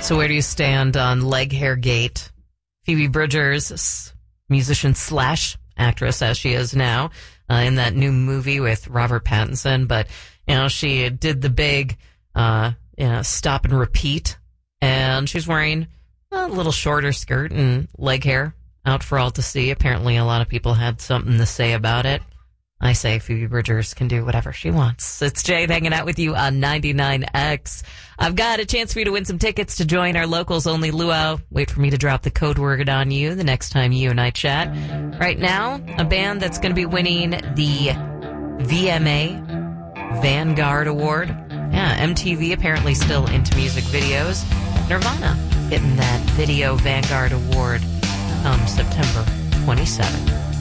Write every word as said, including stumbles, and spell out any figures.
So where do you stand on leg hair gate? Phoebe Bridgers, musician slash actress as she is now, uh, in that new movie with Robert Pattinson. But, you know, she did the big uh, you know, stop and repeat. And she's wearing a little shorter skirt and leg hair out for all to see. Apparently a lot of people had something to say about it. I say Phoebe Bridgers can do whatever she wants. It's Jade hanging out with you on ninety-nine X. I've got a chance for you to win some tickets to join our locals only luau. Wait for me to drop the code word on you the next time you and I chat. Right now, a band that's going to be winning the V M A Vanguard Award. Yeah, M T V apparently still into music videos. Nirvana getting that Video Vanguard Award come September twenty-seventh.